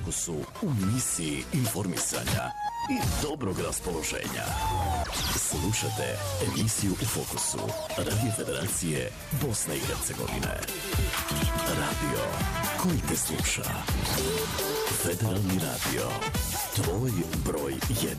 fokusu u misiji informisanja i dobrog raspoloženja. Slušate emisiju U fokusu Radio Federacije Bosne i Hercegovine. Radio koji te sluša. Federalni radio. Tvoj broj 1.